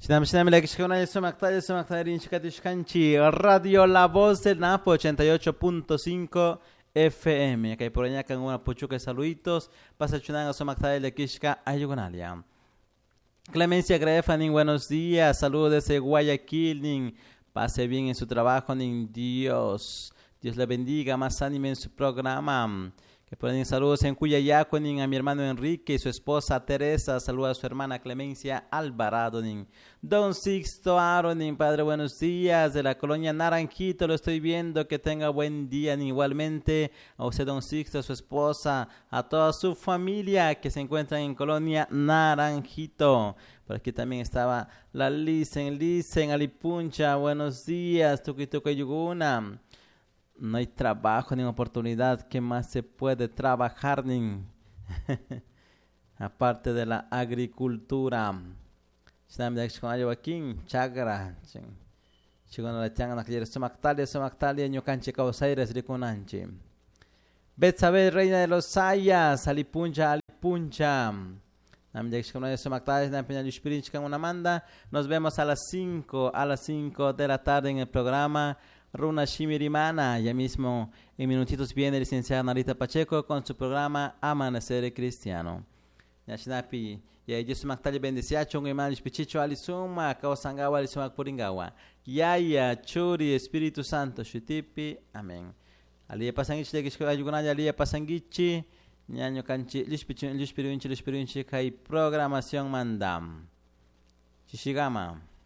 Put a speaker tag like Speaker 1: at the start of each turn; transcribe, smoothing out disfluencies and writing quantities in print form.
Speaker 1: Shinam la kishkona sumaktari inchikatishkanchi Radio La Voz del Napo 88.5 FM. Acá por allá con una puchuca saluditos. Pasa chunanga sumaktari la kishka ayugonalia. Clemencia Grefa, buenos días. Saludos desde Guayaquil. Pase bien en su trabajo, Dios. Dios le bendiga, más ánimo en su programa. Que ponen saludos en Cuyayaco, a mi hermano Enrique y su esposa Teresa. Saludos a su hermana Clemencia Alvarado. Don Sixto Aaron, padre, buenos días. De la colonia Naranjito, lo estoy viendo. Que tenga buen día. Igualmente a usted, don Sixto, a su esposa, a toda su familia que se encuentran en colonia Naranjito. Por aquí también estaba la Licen Alipuncha. Buenos días, Tuquituco Yuguna. No hay trabajo ni oportunidad. ¿Qué más se puede trabajar ni? Aparte de la agricultura. Chagra. Betsabe, reina de los Sayas. Alipuncha. Nos vemos a las 5 de la tarde en el programa Runa Shimirimana. Ya mismo en minutitos viene el licenciada Narita Pacheco con su programa Amanecer Cristiano. Yashinapi, ya Jesús Mactali bendicia chongo imanis pichicho alisuma, kawasangawa alisuma puringawa. Yaya, Churi, Espíritu Santo, Shutipi, amén. Aliya pasangich de kishko ayugunaya, aliya pasangichi, ñaño canchi, lispirinchi, kai programación mandam. Shishigama.